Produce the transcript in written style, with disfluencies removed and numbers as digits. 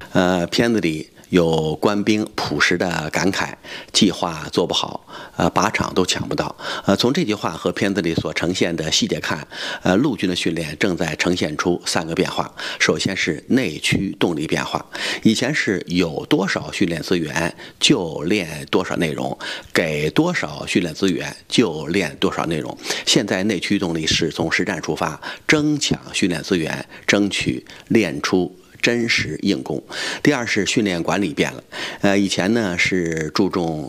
片子里有官兵朴实的感慨，计划做不好，靶场都抢不到。从这句话和片子里所呈现的细节看，陆军的训练正在呈现出3个变化。首先是内驱动力变化，以前是有多少训练资源就练多少内容，给多少训练资源就练多少内容。现在内驱动力是从实战出发，争抢训练资源，争取练出真实硬功。第二是训练管理变了，以前呢是注重